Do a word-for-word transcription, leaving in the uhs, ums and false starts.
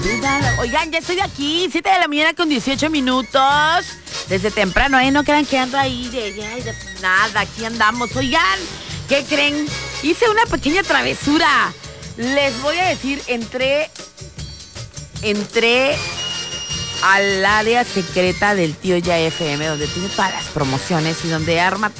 Oigan, ya estoy de aquí, siete de la mañana con dieciocho minutos. Desde temprano, ¿eh? No crean que ando ahí de, de, de nada, aquí andamos. Oigan, ¿qué creen? Hice una pequeña travesura. Les voy a decir, entré, entré al área secreta del tío Ya F M, donde tiene todas las promociones y donde arma